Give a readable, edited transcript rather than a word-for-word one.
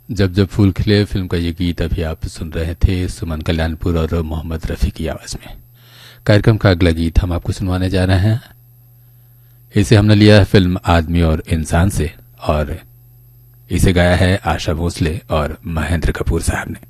जब जब फूल खिले फिल्म का ये गीत अभी आप सुन रहे थे सुमन कल्याणपुर और मोहम्मद रफ़ी की आवाज़ में। कार्यक्रम का अगला गीत हम आपको सुनवाने जा रहे हैं। इसे हमने लिया है फिल्म आदमी और इंसान से और इसे गाया है आशा भोसले और महेंद्र कपूर साहब ने।